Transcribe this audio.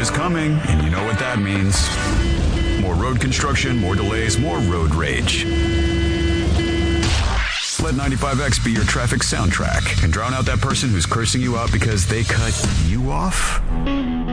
is coming, and you know what that means. More road construction, more delays, more road rage. Let 95X be your traffic soundtrack and drown out that person who's cursing you out because they cut you off.